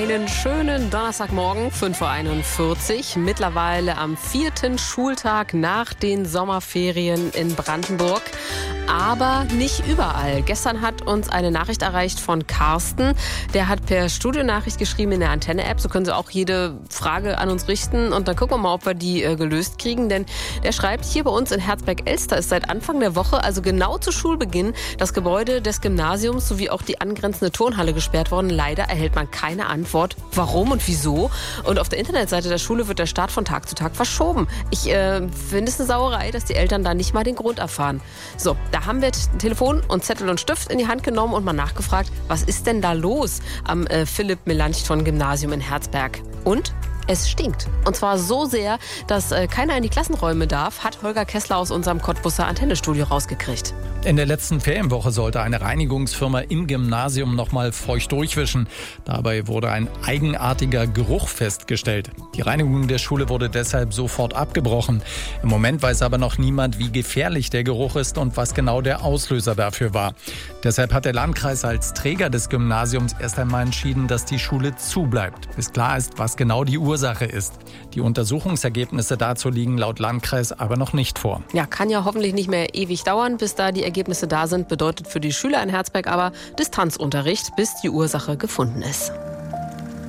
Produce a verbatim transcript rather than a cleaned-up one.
Einen schönen Donnerstagmorgen, fünf Uhr einundvierzig. Mittlerweile am vierten Schultag nach den Sommerferien in Brandenburg. Aber nicht überall. Gestern hat uns eine Nachricht erreicht von Carsten. Der hat per Studionachricht geschrieben in der Antenne-App. So können Sie auch jede Frage an uns richten. Und dann gucken wir mal, ob wir die äh, gelöst kriegen. Denn der schreibt, hier bei uns in Herzberg-Elster ist seit Anfang der Woche, also genau zu Schulbeginn, das Gebäude des Gymnasiums sowie auch die angrenzende Turnhalle gesperrt worden. Leider erhält man keine Antwort, warum und wieso. Und auf der Internetseite der Schule wird der Start von Tag zu Tag verschoben. Ich äh, finde es eine Sauerei, dass die Eltern da nicht mal den Grund erfahren. So, da haben wir Telefon und Zettel und Stift in die Hand genommen und mal nachgefragt, was ist denn da los am äh, Philipp-Melanchthon-Gymnasium in Herzberg? Und es stinkt. Und zwar so sehr, dass äh, keiner in die Klassenräume darf, hat Holger Kessler aus unserem Cottbusser Antennestudio rausgekriegt. In der letzten Ferienwoche sollte eine Reinigungsfirma im Gymnasium nochmal feucht durchwischen. Dabei wurde ein eigenartiger Geruch festgestellt. Die Reinigung der Schule wurde deshalb sofort abgebrochen. Im Moment weiß aber noch niemand, wie gefährlich der Geruch ist und was genau der Auslöser dafür war. Deshalb hat der Landkreis als Träger des Gymnasiums erst einmal entschieden, dass die Schule zubleibt, bis klar ist, was genau die Ursache ist. Die Untersuchungsergebnisse dazu liegen laut Landkreis aber noch nicht vor. Ja, kann ja hoffentlich nicht mehr ewig dauern, bis da die Ergebnisse da sind. Bedeutet für die Schüler in Herzberg aber Distanzunterricht, bis die Ursache gefunden ist.